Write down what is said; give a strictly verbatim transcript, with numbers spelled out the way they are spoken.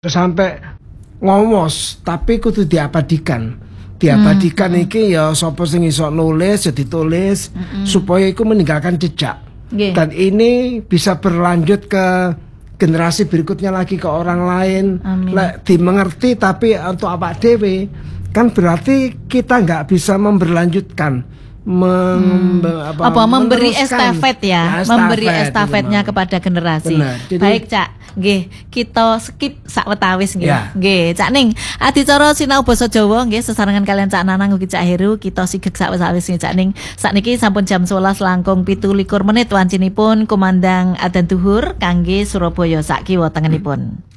sampai ngomos tapi kudu diabadikan diabadikan hmm. iki ya sapa sing iso nulis ya ditulis hmm. supaya iku meninggalkan jejak okay. Dan ini bisa berlanjut ke generasi berikutnya lagi, ke orang lain. Lek dimengerti tapi untuk awak dhewe kan berarti kita nggak bisa memberlanjutkan Mem, hmm. apa, apa memberi estafet ya, ya estafet, memberi estafetnya kepada generasi. Benar, jadi, baik Cak, nggih kita skip sakwetawis nggih. Ya. Nggih, Cak Ning, adicara sinau basa Jawa nggih sesarengan kalian Cak Nanang ugi Cak Heru, kita sigeg sakwetawis nggih Cak Ning. Sakniki sampun jam sewelas langkung pitu likur menit wancinipun kumandang adzan zuhur kangge Surabaya sak kiwa tengenipun. Hmm.